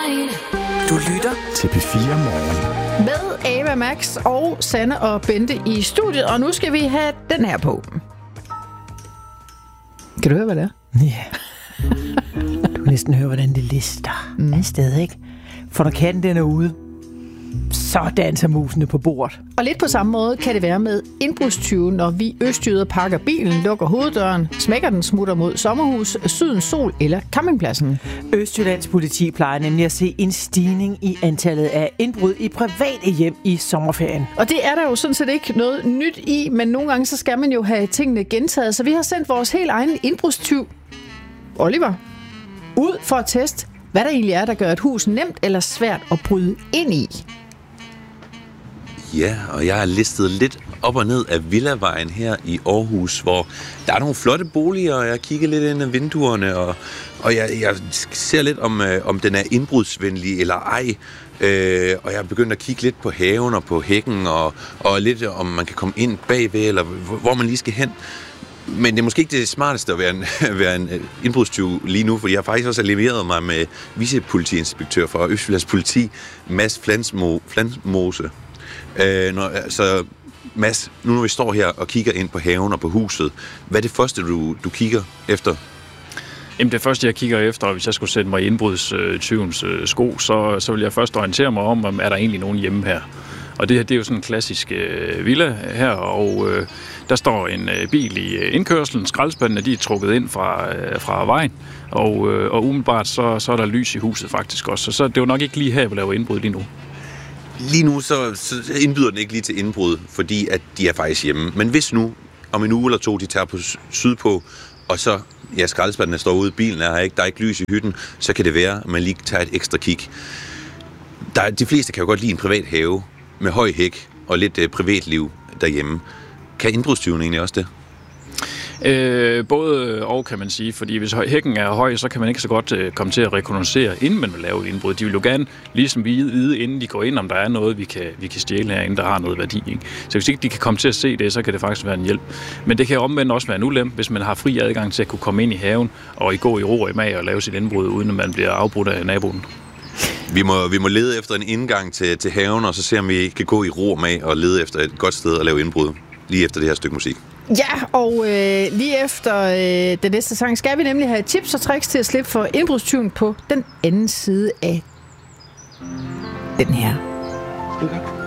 Du lytter til P4 Morgen. Med Ava, Max og Sanne og Bente i studiet, og nu skal vi have den her på. Kan du høre, hvad det er? Ja. Du kan næsten høre, hvordan det lister afsted, ikke? For når katten den er ude, så danser musene på bordet. Og lidt på samme måde kan det være med indbrudstyven, når vi østjyder pakker bilen, lukker hoveddøren, smækker den, smutter mod sommerhus, Sydens Sol eller campingpladsen. Østjyllands politi plejer nemlig at se en stigning i antallet af indbrud i private hjem i sommerferien. Og det er der jo sådan set ikke noget nyt i, men nogle gange så skal man jo have tingene gentaget, så vi har sendt vores helt egen indbrudstyv, Oliver, ud for at teste, hvad der egentlig er, der gør et hus nemt eller svært at bryde ind i. Ja, og jeg har listet lidt op og ned af Villavejen her i Aarhus, hvor der er nogle flotte boliger, og jeg kigger lidt ind ad vinduerne, og jeg ser lidt om den er indbrudsvenlig eller ej. Og jeg er begyndt at kigge lidt på haven og på hækken, og lidt om man kan komme ind bagved, eller hvor man lige skal hen. Men det er måske ikke det smarteste at være en indbrudstyv lige nu, for jeg har faktisk også leveret mig med vicepolitiinspektør for Østjyllands Politi, Mads Flansmose. Så Mads, nu når vi står her og kigger ind på haven og på huset, hvad er det første, du kigger efter? Jamen det første, jeg kigger efter, hvis jeg skulle sætte mig i indbrudstyvens sko, så vil jeg først orientere mig om er der egentlig nogen hjemme her. Og det her, det er jo sådan en klassisk villa her, og der står en bil i indkørslen. Skraldespandene, de er trukket ind fra vejen, og umiddelbart så er der lys i huset faktisk også. Så det er jo nok ikke lige her, vi laver indbrud lige nu. Lige nu så indbyder den ikke lige til indbrud, fordi at de er faktisk hjemme. Men hvis nu, om en uge eller to, de tager på sydpå, og så, skraldespandene står ude, bilen er her ikke, der er ikke lys i hytten, så kan det være, at man lige tager et ekstra kig. De fleste kan jo godt lide en privat have med høj hæk og lidt privatliv derhjemme. Kan indbrudstyven egentlig også det? Både og, kan man sige, fordi hvis hækken er høj, så kan man ikke så godt komme til at rekognoscere, inden man vil lave et indbrud. De vil jo gerne ligesom vide, inden de går ind, om der er noget, vi kan stjæle herinde, der har noget værdi. Ikke? Så hvis ikke de kan komme til at se det, så kan det faktisk være en hjælp. Men det kan omvendt også være en ulempe, hvis man har fri adgang til at kunne komme ind i haven og gå i ro og i mag og lave sit indbrud, uden at man bliver afbrudt af naboen. Vi må lede efter en indgang til haven, og så se, om vi kan gå i ro og mag og lede efter et godt sted at lave indbrud, lige efter det her stykke musik. Ja, og lige efter den næste sang skal vi nemlig have tips og tricks til at slippe for indbrudstyven på den anden side af den her.